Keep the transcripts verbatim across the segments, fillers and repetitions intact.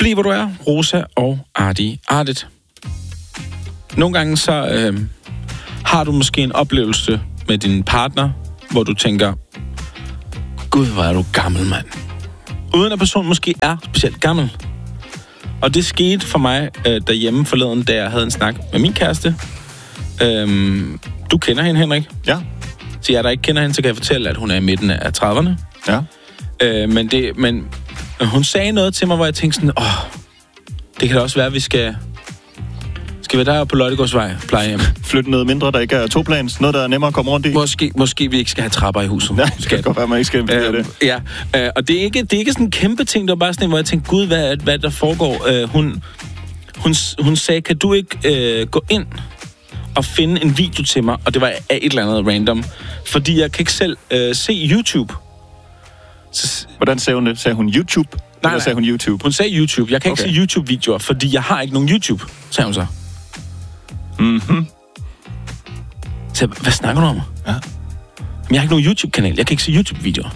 Bliv hvor du er, Rosa og Arti Artet. Nogle gange så øh, har du måske en oplevelse med din partner, hvor du tænker, Gud, hvor er du gammel, mand. Uden at personen måske er specielt gammel. Og det skete for mig øh, derhjemme forleden, da jeg havde en snak med min kæreste. Øhm, du kender hende, Henrik? Ja. Så jeg, der ikke kender hende, så kan jeg fortælle, at hun er i midten af trediverne. Ja. Øh, men, det, men hun sagde noget til mig, hvor jeg tænkte sådan, åh, det kan da også være, at vi skal... Skal vi deroppe på Løjtegårdsvej, plejehjem? Flytte noget mindre, der ikke er toplans. Noget, der er nemmere at komme rundt i. Måske, måske vi ikke skal have trapper i huset. Ja, det kan godt være, man ikke skal investere øh, det. Ja, øh, og det er, ikke, det er ikke sådan en kæmpe ting, det var bare sådan en, hvor jeg tænkte, Gud, hvad, hvad der foregår? Øh, hun, hun, hun sagde, kan du ikke øh, gå ind og finde en video til mig? Og det var af et eller andet random. Fordi jeg kan ikke selv øh, se YouTube. Så, Hvordan sagde hun det? Sagde hun YouTube? Nej, Eller nej. sagde hun YouTube? Hun sagde YouTube. Jeg kan okay. ikke se YouTube-videoer, fordi jeg har ikke nogen YouTube, sagde hun så. Mhm. Så hvad snakker du om? Ja. Men jeg har ikke nogen YouTube-kanal. Jeg kan ikke se YouTube-videoer.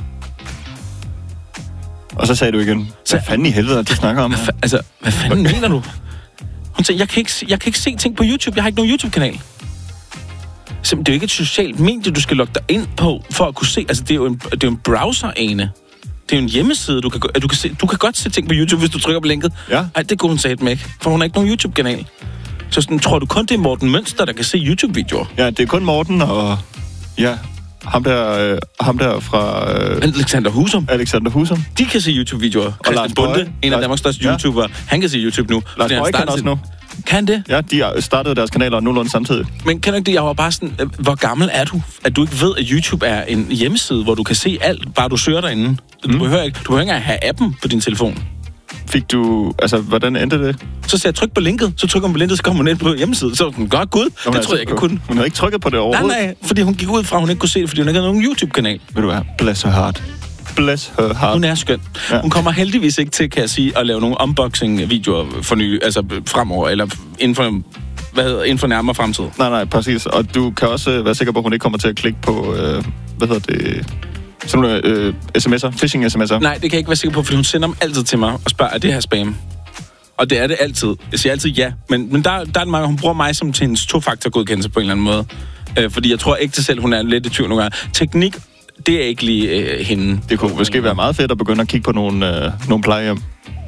Og så sagde du igen, Så, hvad fanden i helvede er det, du snakker om? Hvad, fa- altså, hvad fanden mener du? Hun sagde, jeg kan, ikke, jeg kan ikke se ting på YouTube. Jeg har ikke nogen YouTube-kanal. Så det er jo ikke et socialt medie, du skal logge dig ind på, for at kunne se. Altså, det er jo en, det er jo en browser-ane. Det er jo en hjemmeside, du kan, du kan se. Du kan godt se ting på YouTube, hvis du trykker på linket. Ja. Ej, det kunne hun sige med ikke, for hun har ikke nogen YouTube-kanal. Så sådan, tror du kun, det er Morten Mønster, der kan se YouTube-videoer? Ja, det er kun Morten og... Ja, ham der, øh, ham der fra... Øh, Alexander Husum. Alexander Husum. De kan se YouTube-videoer. Og Lars Bunde, en af Danmarks største ja. YouTubere, han kan se YouTube nu. Lars Bøje kan også nu. Kan det? Ja, de startede deres kanaler nogenlunde samtidig. Men kan du ikke det? Jeg var bare sådan, hvor gammel er du? At du ikke ved, at YouTube er en hjemmeside, hvor du kan se alt, bare du søger derinde. Du mm. behøver ikke, du behøver ikke at have appen på din telefon. Fik du... Altså, hvordan endte det? Så sagde jeg, tryk på linket. Så trykker hun på linket, så kommer hun ind på hjemmesiden. Så var den, godt gud, det Nå, troede altså, jeg ikke, jeg kunne. Hun havde ikke trykket på det overhovedet? Nej, nej, fordi hun gik ud fra, at hun ikke kunne se det, fordi hun ikke havde nogen YouTube-kanal. Ved du hvad? Bless her heart. Bless her heart. Hun er skøn. Ja. Hun kommer heldigvis ikke til, kan jeg sige, at lave nogle unboxing-videoer for nye, altså fremover, eller inden for, hvad hedder, inden for nærmere fremtid. Nej, nej, præcis. Og du kan også være sikker på, at hun ikke kommer til at klikke på, øh, hvad hedder det... Sådan nogle øh, sms'er, phishing-sms'er. Nej, det kan jeg ikke være sikker på, fordi hun sender dem altid til mig og spørger, er det her spam? Og det er det altid. Jeg siger altid ja. Men, men der, der er det mange, hun bruger mig som til hendes to-faktor-godkendelse på en eller anden måde. Øh, fordi jeg tror ikke til selv, hun er lidt i tvivl nogle gange. Teknik, det er ikke lige øh, hende. Det kunne måske være meget fedt at begynde at kigge på nogle, øh, nogle plejehjem.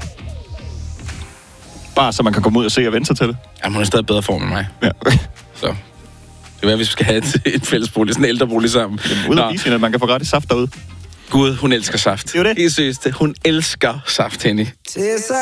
Bare så man kan komme ud og se og vente sig til det. Jamen, hun er stadig bedre form end mig. Ja. Så det er, hvis vi skal have et, et fællesbolig, sådan en ældrebolig sammen. Jamen, ud af vise hende, at man kan få gratis saft derude. Gud, hun elsker saft. Det er jo det. Helt seriøst, hun elsker saft, Henny.